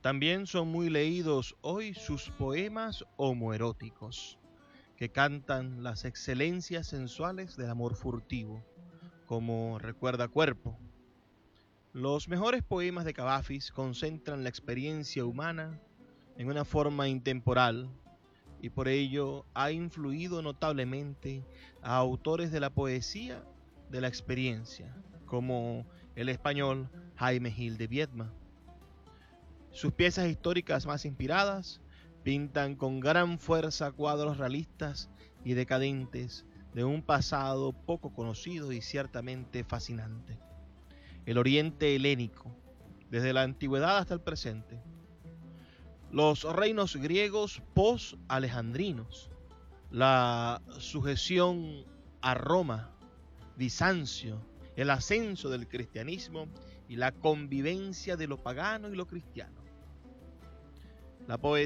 También son muy leídos hoy sus poemas homoeróticos, que cantan las excelencias sensuales del amor furtivo, como Recuerda Cuerpo. Los mejores poemas de Cavafis concentran la experiencia humana en una forma intemporal y por ello ha influido notablemente a autores de la poesía de la experiencia, como el español Jaime Gil de Viedma. Sus piezas históricas más inspiradas pintan con gran fuerza cuadros realistas y decadentes de un pasado poco conocido y ciertamente fascinante. El Oriente helénico, desde la antigüedad hasta el presente. Los reinos griegos post-alejandrinos, la sujeción a Roma, Bizancio, el ascenso del cristianismo y la convivencia de lo pagano y lo cristiano. La poesía